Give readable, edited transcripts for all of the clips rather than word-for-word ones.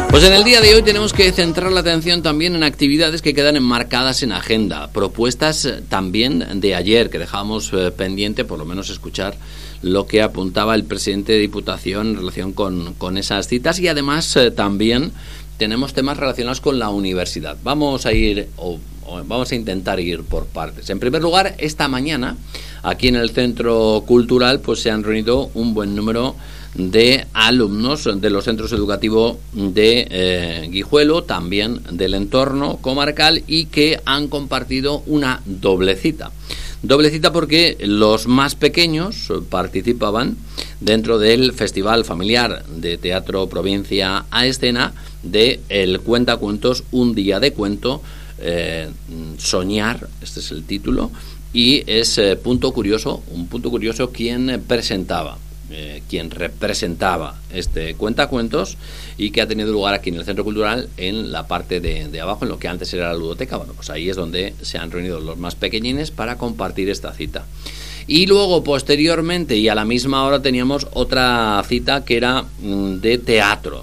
Pues en el día de hoy tenemos que centrar la atención también en actividades que quedan enmarcadas en agenda, propuestas también de ayer que dejábamos pendiente, por lo menos escuchar lo que apuntaba el presidente de Diputación en relación con esas citas, y además también tenemos temas relacionados con la universidad. Vamos a intentar ir por partes. En primer lugar, esta mañana aquí en el Centro Cultural pues se han reunido un buen número de alumnos de los centros educativos de Guijuelo, también del entorno comarcal, y que han compartido una doble cita. Doble cita porque los más pequeños participaban dentro del Festival Familiar de Teatro Provincia a Escena de el Cuentacuentos, un día de cuento, soñar, este es el título, y es un punto curioso quien representaba este cuentacuentos, y que ha tenido lugar aquí en el Centro Cultural, en la parte de abajo, en lo que antes era la ludoteca. Bueno, pues ahí es donde se han reunido los más pequeñines para compartir esta cita. Y luego, posteriormente, y a la misma hora, teníamos otra cita que era de teatro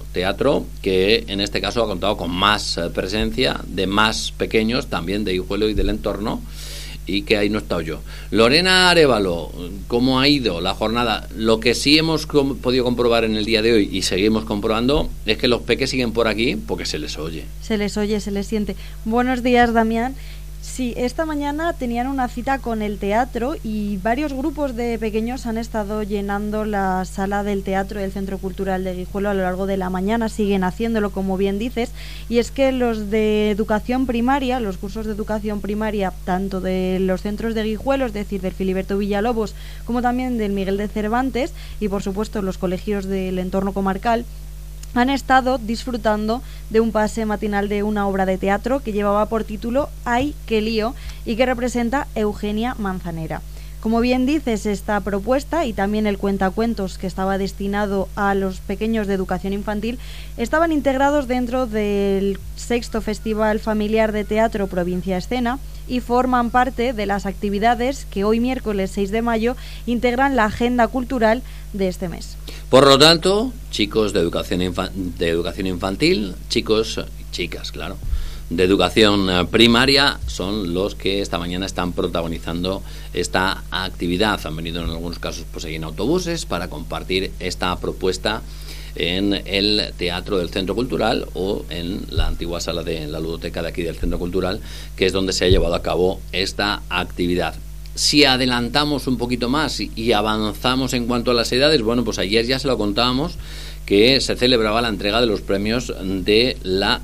que en este caso ha contado con más presencia de más pequeños, también de Guijuelo y del entorno, y que ahí no he estado yo. Lorena Arévalo, ¿cómo ha ido la jornada? Lo que sí hemos podido comprobar en el día de hoy, y seguimos comprobando, es que los peques siguen por aquí porque se les oye. Se les siente. Buenos días, Damián. Sí, esta mañana tenían una cita con el teatro y varios grupos de pequeños han estado llenando la sala del teatro del Centro Cultural de Guijuelo a lo largo de la mañana. Siguen haciéndolo, como bien dices, y es que los de educación primaria, los cursos de educación primaria, tanto de los centros de Guijuelo, es decir, del Filiberto Villalobos, como también del Miguel de Cervantes, y por supuesto los colegios del entorno comarcal, han estado disfrutando de un pase matinal de una obra de teatro que llevaba por título ¡Ay, qué lío!, y que representa Eugenia Manzanera. Como bien dices, esta propuesta y también el cuentacuentos, que estaba destinado a los pequeños de educación infantil, estaban integrados dentro del 6º Festival Familiar de Teatro Provincia Escena y forman parte de las actividades que hoy, miércoles 6 de mayo, integran la agenda cultural de este mes. Por lo tanto, chicos de educación infantil, chicos y chicas, claro, de educación primaria son los que esta mañana están protagonizando esta actividad. Han venido en algunos casos pues en autobuses para compartir esta propuesta en el teatro del Centro Cultural o en la antigua sala de la ludoteca de aquí del Centro Cultural, que es donde se ha llevado a cabo esta actividad. Si adelantamos un poquito más y avanzamos en cuanto a las edades, bueno, pues ayer ya se lo contábamos, que se celebraba la entrega de los premios de la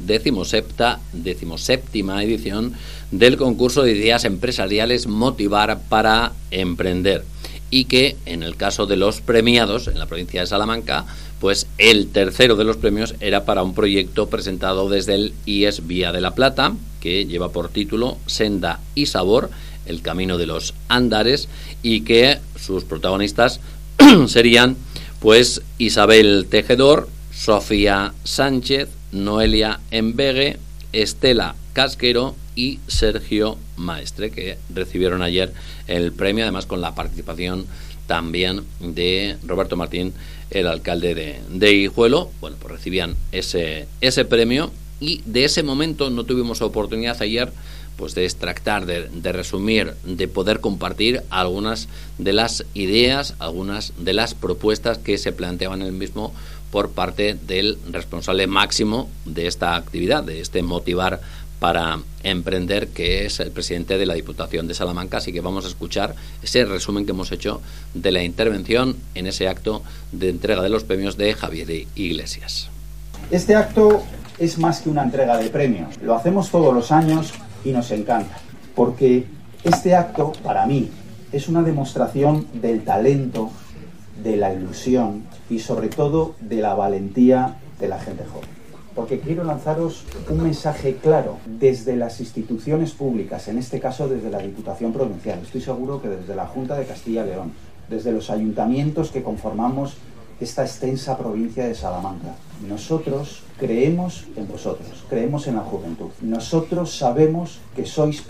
17ª edición del concurso de ideas empresariales Motivar para Emprender, y que en el caso de los premiados en la provincia de Salamanca, pues el tercero de los premios era para un proyecto presentado desde el IES Vía de la Plata, que lleva por título Senda y Sabor, el camino de los andares, y que sus protagonistas serían pues Isabel Tejedor, Sofía Sánchez, Noelia Embegue, Estela Casquero y Sergio Maestre, que recibieron ayer el premio, además con la participación también de Roberto Martín, el alcalde de Guijuelo. Bueno, pues recibían ese premio, y de ese momento no tuvimos oportunidad ayer pues de extractar, de resumir, de poder compartir algunas de las ideas, algunas de las propuestas que se planteaban en el mismo por parte del responsable máximo de esta actividad, de este Motivar para Emprender, que es el presidente de la Diputación de Salamanca. Así que vamos a escuchar ese resumen que hemos hecho de la intervención en ese acto de entrega de los premios de Javier Iglesias. Este acto es más que una entrega de premios, lo hacemos todos los años y nos encanta, porque este acto, para mí, es una demostración del talento, de la ilusión y sobre todo de la valentía de la gente joven. Porque quiero lanzaros un mensaje claro desde las instituciones públicas, en este caso desde la Diputación Provincial, estoy seguro que desde la Junta de Castilla y León, desde los ayuntamientos que conformamos esta extensa provincia de Salamanca. Nosotros creemos en vosotros, creemos en la juventud. Nosotros sabemos que sois